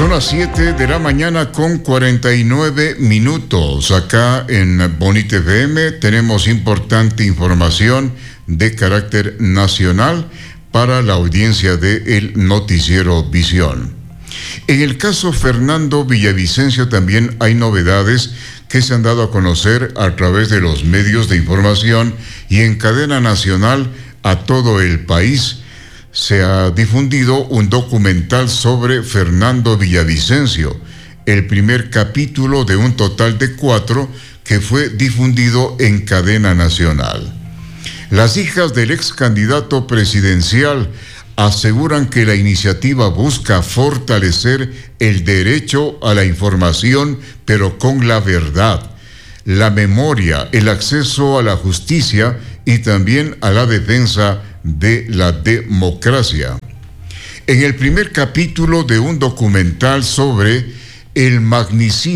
Son las 7 de la mañana con 49 minutos. Acá en Bonita FM tenemos importante información de carácter nacional para la audiencia de El Noticiero Visión. En el caso Fernando Villavicencio también hay novedades que se han dado a conocer a través de los medios de información y en cadena nacional a todo el país. Se ha difundido un documental sobre Fernando Villavicencio, el primer capítulo de un total de 4 que fue difundido en cadena nacional. Las hijas del ex candidato presidencial aseguran que la iniciativa busca fortalecer el derecho a la información, pero con la verdad, la memoria, el acceso a la justicia y también a la defensa de la democracia. En el primer capítulo de un documental sobre el magnicidio